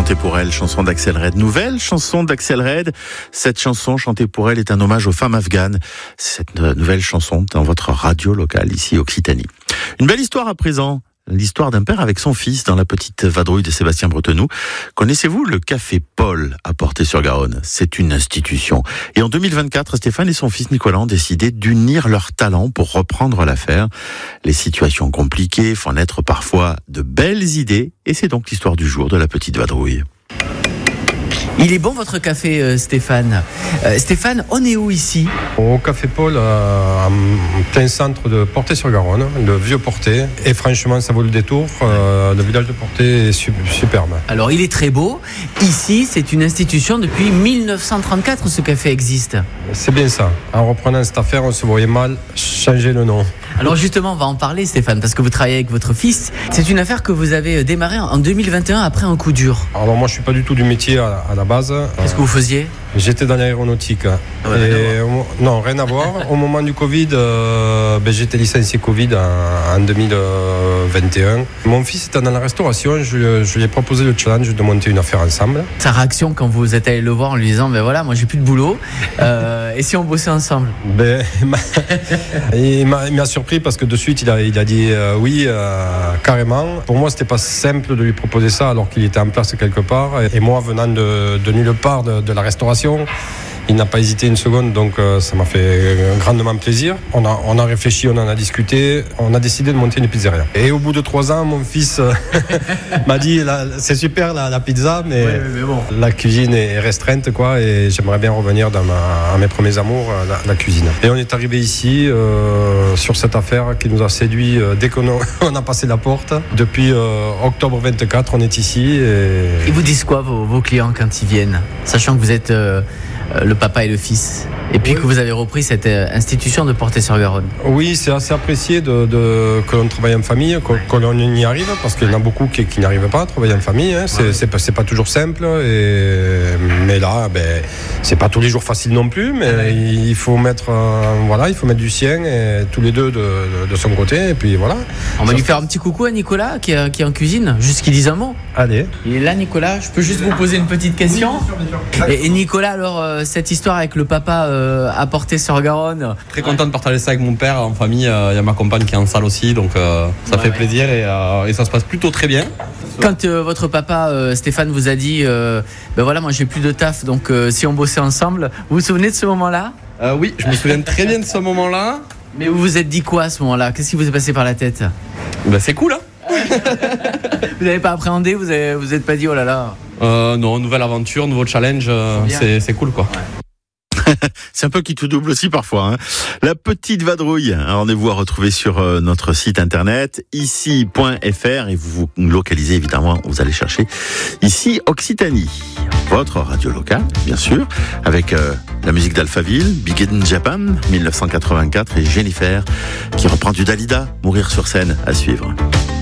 Chantez pour elle, chanson d'Axel Red. Nouvelle chanson d'Axel Red. Cette chanson, Chantez pour elle, est un hommage aux femmes afghanes. Cette nouvelle chanson dans votre radio locale, ici, Occitanie. Une belle histoire à présent. L'histoire d'un père avec son fils dans la petite vadrouille de Sébastien Bretenoux. Connaissez-vous le Café Paul à Portet-sur-Garonne? C'est une institution. Et en 2024, Stéphane et son fils Nicolas ont décidé d'unir leurs talents pour reprendre l'affaire. Les situations compliquées font naître parfois de belles idées. Et c'est donc l'histoire du jour de la petite vadrouille. Il est bon votre café, Stéphane. Stéphane, on est où ici? Au Café Paul, en plein centre de Portet-sur-Garonne, le vieux Portet. Et franchement, ça vaut le détour. Le village de Portet est superbe. Alors, il est très beau. Ici, c'est une institution depuis 1934, ce café existe. C'est bien ça. En reprenant cette affaire, on se voyait mal changer le nom. Alors justement, on va en parler, Stéphane, parce que vous travaillez avec votre fils. C'est une affaire que vous avez démarrée en 2021 après un coup dur. Alors moi, je suis pas du tout du métier à la base. Qu'est-ce que vous faisiez? J'étais dans l'aéronautique. Non, rien à voir. Au moment du Covid, j'étais licencié Covid en 2021. Mon fils était dans la restauration. Je lui ai proposé le challenge de monter une affaire ensemble. Sa réaction quand vous êtes allé le voir en lui disant voilà, moi j'ai plus de boulot, et si on bossait ensemble? Il m'a surpris parce que de suite il a dit oui, carrément. Pour moi, c'était pas simple de lui proposer ça alors qu'il était en place quelque part. Et moi, venant de nulle part de la restauration, il n'a pas hésité une seconde, donc ça m'a fait grandement plaisir. On a réfléchi, on en a discuté, on a décidé de monter une pizzeria. Et au bout de 3 ans, mon fils m'a dit c'est super la pizza, mais bon. La cuisine est restreinte, quoi, et j'aimerais bien revenir à mes premiers amours, la cuisine. Et on est arrivé ici sur cette affaire qui nous a séduit dès qu'on a passé la porte. Depuis octobre 24, on est ici. Et ils vous disent quoi vos clients quand ils viennent, sachant que vous êtes le papa et le fils, et puis que vous avez repris cette institution de Portet-sur-Garonne? Oui, c'est assez apprécié que l'on travaille en famille, que l'on y arrive, parce qu'il y en a beaucoup qui n'y arrivent pas à travailler en famille. Hein. C'est pas toujours simple, mais là, c'est pas tous les jours facile non plus, mais il faut mettre du sien, et tous les deux de son côté, et puis voilà. On va lui faire un petit coucou à Nicolas qui est en cuisine, juste qu'il dise un mot. Allez. Il est là, Nicolas. Je peux juste vous poser une petite question? Oui, bien sûr. Et Nicolas, alors cette histoire avec le papa à Portet-sur-Garonne. Très content de partager ça avec mon père en famille. Il y a ma compagne qui est en salle aussi, donc ça fait plaisir et ça se passe plutôt très bien. Quand votre papa Stéphane vous a dit voilà, moi j'ai plus de taf, donc si on bossait ensemble, vous vous souvenez de ce moment-là? Oui, je me souviens très bien de ce moment-là. Mais vous vous êtes dit quoi à ce moment-là? Qu'est-ce qui vous est passé par la tête? C'est cool, hein. Vous n'avez pas appréhendé? Vous êtes pas dit oh là là? Non, nouvelle aventure, nouveau challenge, c'est cool, quoi. Ouais. C'est un peu qui tout double aussi parfois. Hein. La petite vadrouille, un rendez-vous à retrouver sur notre site internet ici.fr, et vous vous localisez évidemment, vous allez chercher ici Occitanie, votre radio locale bien sûr, avec la musique d'Alphaville, Big in Japan 1984, et Jennifer qui reprend du Dalida, Mourir sur scène, à suivre.